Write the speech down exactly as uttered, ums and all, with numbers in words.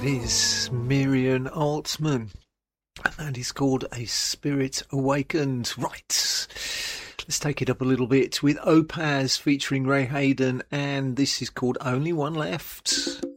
That is Miriam Altman, and that is called A Spirit Awakened. Right, let's take it up a little bit with Opaz featuring Ray Hayden, and this is called Only One Left.